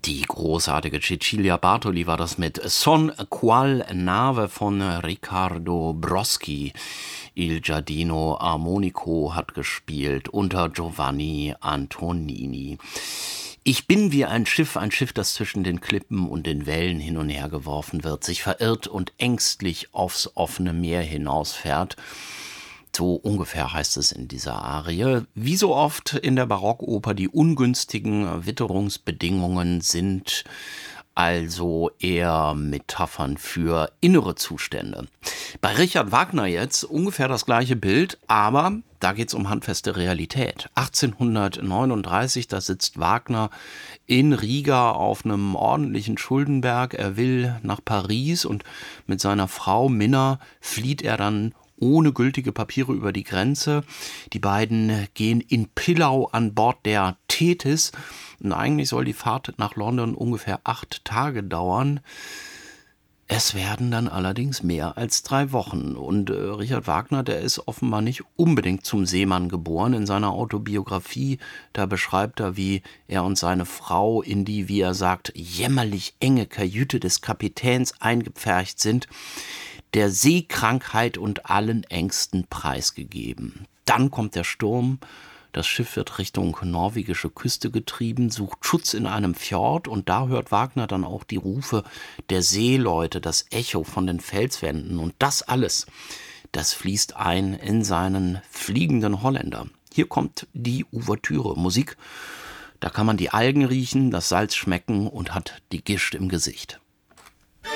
Die großartige Cecilia Bartoli war das mit Son qual nave von Riccardo Broschi. Il Giardino Armonico hat gespielt unter Giovanni Antonini. Ich bin wie ein Schiff, das zwischen den Klippen und den Wellen hin und her geworfen wird, sich verirrt und ängstlich aufs offene Meer hinausfährt. So ungefähr heißt es in dieser Arie. Wie so oft in der Barockoper, die ungünstigen Witterungsbedingungen sind also eher Metaphern für innere Zustände. Bei Richard Wagner jetzt ungefähr das gleiche Bild, aber da geht es um handfeste Realität. 1839, da sitzt Wagner in Riga auf einem ordentlichen Schuldenberg. Er will nach Paris und mit seiner Frau Minna flieht er dann ohne gültige Papiere über die Grenze. Die beiden gehen in Pillau an Bord der Thetis. Und eigentlich soll die Fahrt nach London ungefähr 8 Tage dauern. Es werden dann allerdings mehr als 3 Wochen. Und Richard Wagner, der ist offenbar nicht unbedingt zum Seemann geboren. In seiner Autobiografie, da beschreibt er, wie er und seine Frau in die, wie er sagt, jämmerlich enge Kajüte des Kapitäns eingepfercht sind, der Seekrankheit und allen Ängsten preisgegeben. Dann kommt der Sturm, das Schiff wird Richtung norwegische Küste getrieben, sucht Schutz in einem Fjord und da hört Wagner dann auch die Rufe der Seeleute, das Echo von den Felswänden und das alles, das fließt ein in seinen Fliegenden Holländer. Hier kommt die Ouvertüre, Musik, da kann man die Algen riechen, das Salz schmecken und hat die Gischt im Gesicht.